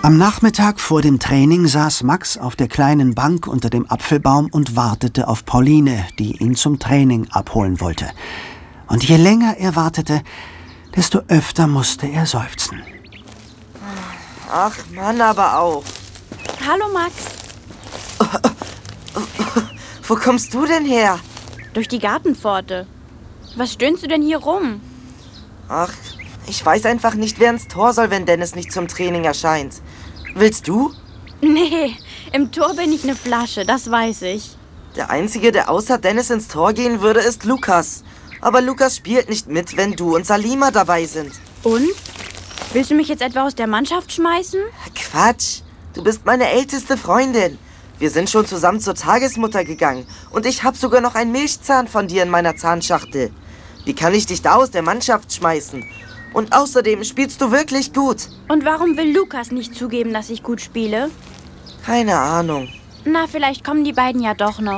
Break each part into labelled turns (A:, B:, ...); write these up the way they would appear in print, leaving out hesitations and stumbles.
A: Am Nachmittag vor dem Training saß Max auf der kleinen Bank unter dem Apfelbaum und wartete auf Pauline, die ihn zum Training abholen wollte. Und je länger er wartete, desto öfter musste er seufzen.
B: Ach Mann, aber auch.
C: Hallo Max.
B: Wo kommst du denn her?
C: Durch die Gartenpforte. Was stöhnst du denn hier rum?
B: Ach, ich weiß einfach nicht, wer ins Tor soll, wenn Dennis nicht zum Training erscheint. Willst du?
C: Nee, im Tor bin ich eine Flasche, das weiß ich.
B: Der Einzige, der außer Dennis ins Tor gehen würde, ist Lukas. Aber Lukas spielt nicht mit, wenn du und Salima dabei sind.
C: Und? Willst du mich jetzt etwa aus der Mannschaft schmeißen?
B: Quatsch, du bist meine älteste Freundin. Wir sind schon zusammen zur Tagesmutter gegangen. Und ich habe sogar noch einen Milchzahn von dir in meiner Zahnschachtel. Wie kann ich dich da aus der Mannschaft schmeißen? Und außerdem spielst du wirklich gut.
C: Und warum will Lukas nicht zugeben, dass ich gut spiele?
B: Keine Ahnung.
C: Na, vielleicht kommen die beiden ja doch noch.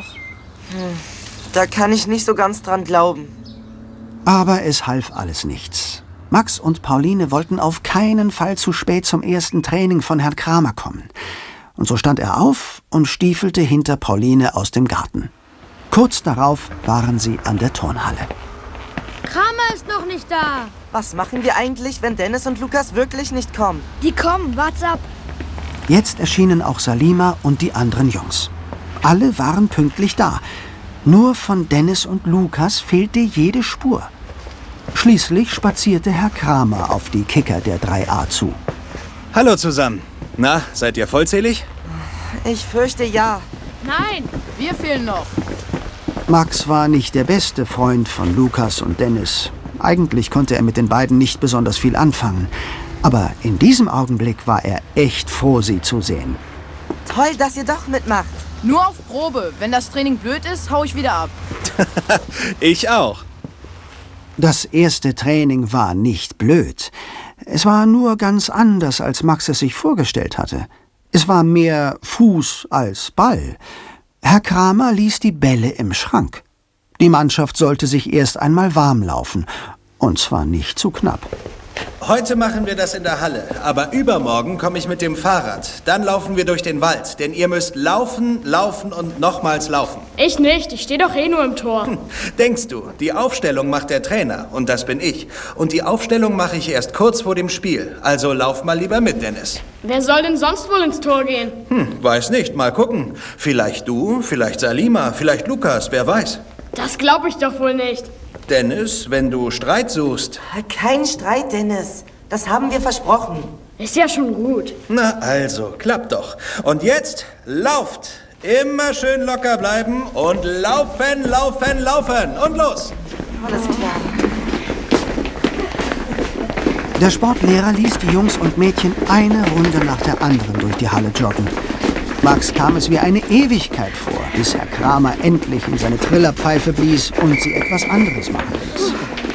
B: Da kann ich nicht so ganz dran glauben.
A: Aber es half alles nichts. Max und Pauline wollten auf keinen Fall zu spät zum ersten Training von Herrn Kramer kommen. Und so stand er auf und stiefelte hinter Pauline aus dem Garten. Kurz darauf waren sie an der Turnhalle.
D: Kramer ist noch nicht da.
B: Was machen wir eigentlich, wenn Dennis und Lukas wirklich nicht kommen?
D: Die kommen, wart's ab.
A: Jetzt erschienen auch Salima und die anderen Jungs. Alle waren pünktlich da. Nur von Dennis und Lukas fehlte jede Spur. Schließlich spazierte Herr Kramer auf die Kicker der 3a zu.
E: Hallo zusammen. Na, seid ihr vollzählig?
B: Ich fürchte ja.
F: Nein, wir fehlen noch.
A: Max war nicht der beste Freund von Lukas und Dennis. Eigentlich konnte er mit den beiden nicht besonders viel anfangen. Aber in diesem Augenblick war er echt froh, sie zu sehen.
B: Toll, dass ihr doch mitmacht.
F: Nur auf Probe. Wenn das Training blöd ist, hau ich wieder ab.
E: Ich auch.
A: Das erste Training war nicht blöd. Es war nur ganz anders, als Max es sich vorgestellt hatte. Es war mehr Fuß als Ball. Herr Kramer ließ die Bälle im Schrank. Die Mannschaft sollte sich erst einmal warm laufen. Und zwar nicht zu knapp.
E: Heute machen wir das in der Halle, aber übermorgen komme ich mit dem Fahrrad. Dann laufen wir durch den Wald, denn ihr müsst laufen, laufen und nochmals laufen.
G: Ich nicht, ich stehe doch eh nur im Tor.
E: Denkst du, die Aufstellung macht der Trainer und das bin ich. Und die Aufstellung mache ich erst kurz vor dem Spiel. Also lauf mal lieber mit, Dennis.
G: Wer soll denn sonst wohl ins Tor gehen?
E: Weiß nicht, mal gucken. Vielleicht du, vielleicht Salima, vielleicht Lukas, wer weiß.
G: Das glaube ich doch wohl nicht.
E: Dennis, wenn du Streit suchst.
B: Kein Streit, Dennis. Das haben wir versprochen.
G: Ist ja schon gut.
E: Na also, klappt doch. Und jetzt lauft. Immer schön locker bleiben und laufen, laufen, laufen. Und los.
B: Alles klar.
A: Der Sportlehrer ließ die Jungs und Mädchen eine Runde nach der anderen durch die Halle joggen. Max kam es wie eine Ewigkeit vor, bis Herr Kramer endlich in seine Trillerpfeife blies und sie etwas anderes machen ließ.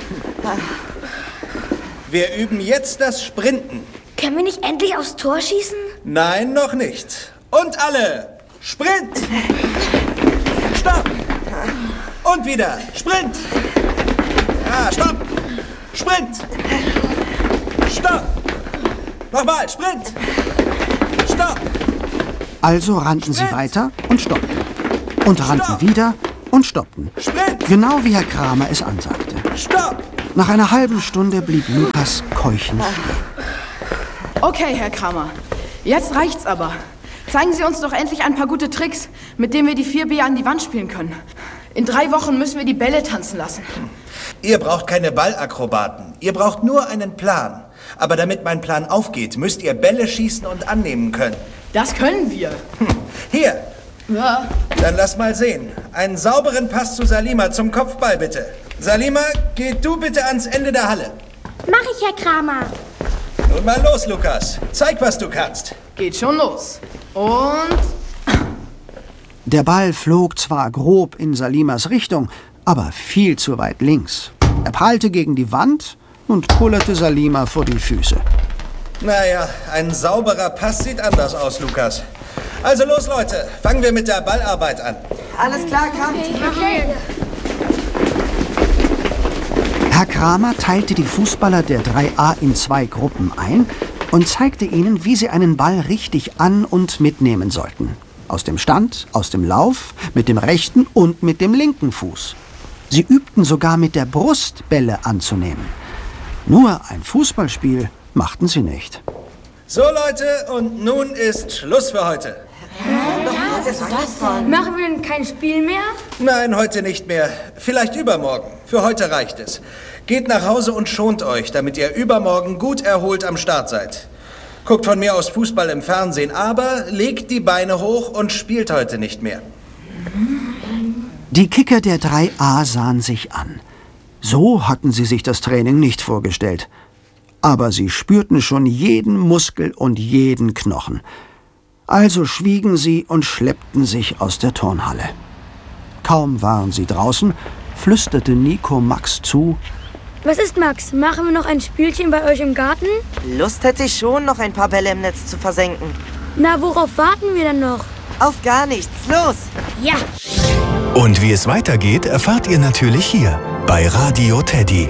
E: Wir üben jetzt das Sprinten.
D: Können wir nicht endlich aufs Tor schießen?
E: Nein, noch nicht. Und alle. Sprint. Stopp. Und wieder. Sprint. Ja, stopp. Sprint. Stopp. Nochmal. Sprint. Stopp.
A: Also rannten sie weiter und stoppten. Und rannten wieder und stoppten.
E: Sprint.
A: Genau wie Herr Kramer es ansagte.
E: Stopp.
A: Nach einer halben Stunde blieb Lukas keuchend stehen.
F: Okay, Herr Kramer. Jetzt reicht's aber. Zeigen Sie uns doch endlich ein paar gute Tricks, mit denen wir die 4B an die Wand spielen können. In 3 Wochen müssen wir die Bälle tanzen lassen.
E: Ihr braucht keine Ballakrobaten. Ihr braucht nur einen Plan. Aber damit mein Plan aufgeht, müsst ihr Bälle schießen und annehmen können.
F: Das können wir.
E: Hier.
F: Ja.
E: Dann lass mal sehen. Einen sauberen Pass zu Salima zum Kopfball, bitte. Salima, geh du bitte ans Ende der Halle.
D: Mach ich, Herr Kramer.
E: Nun mal los, Lukas. Zeig, was du kannst.
F: Geht schon los. Und...
A: Der Ball flog zwar grob in Salimas Richtung, aber viel zu weit links. Er prallte gegen die Wand und kullerte Salima vor die Füße.
E: Naja, ein sauberer Pass sieht anders aus, Lukas. Also los, Leute. Fangen wir mit der Ballarbeit an.
B: Alles klar, kommt.
D: Okay.
A: Herr Kramer teilte die Fußballer der 3a in 2 Gruppen ein und zeigte ihnen, wie sie einen Ball richtig an- und mitnehmen sollten. Aus dem Stand, aus dem Lauf, mit dem rechten und mit dem linken Fuß. Sie übten sogar mit der Brust Bälle anzunehmen. Nur ein Fußballspiel machten sie nicht.
E: So Leute, und nun ist Schluss für heute.
D: Machen wir denn kein Spiel mehr?
E: Nein, heute nicht mehr. Vielleicht übermorgen. Für heute reicht es. Geht nach Hause und schont euch, damit ihr übermorgen gut erholt am Start seid. Guckt von mir aus Fußball im Fernsehen, aber legt die Beine hoch und spielt heute nicht mehr.
A: Die Kicker der 3a sahen sich an. So hatten sie sich das Training nicht vorgestellt. Aber sie spürten schon jeden Muskel und jeden Knochen. Also schwiegen sie und schleppten sich aus der Turnhalle. Kaum waren sie draußen, flüsterte Nico Max zu:
D: Was ist, Max? Machen wir noch ein Spielchen bei euch im Garten?
B: Lust hätte ich schon, noch ein paar Bälle im Netz zu versenken.
D: Na, worauf warten wir denn noch?
B: Auf gar nichts. Los!
D: Ja!
H: Und wie es weitergeht, erfahrt ihr natürlich hier bei Radio Teddy.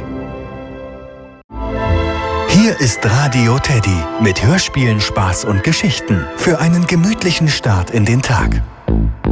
H: Hier ist Radio Teddy mit Hörspielen, Spaß und Geschichten für einen gemütlichen Start in den Tag.